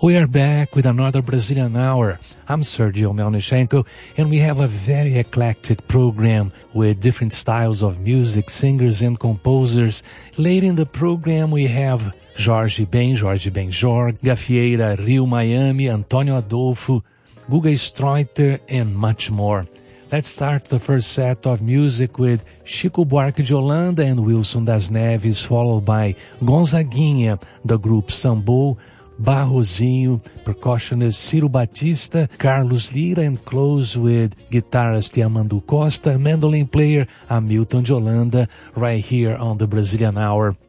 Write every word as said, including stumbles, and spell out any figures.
We are back with another Brazilian Hour. I'm Sergio Melnichenko, and we have a very eclectic program with different styles of music, singers and composers. Late in the program, we have Jorge Ben, Jorge Benjor, Gafieira, Rio Miami, Antônio Adolfo, Guga Streuter, and much more. Let's start the first set of music with Chico Buarque de Holanda and Wilson das Neves, followed by Gonzaguinha, the group Sambo, Barrozinho, percussionist Ciro Batista, Carlos Lira, and close with guitarist Yamandu Costa, mandolin player Hamilton de Holanda, right here on the Brazilian Hour.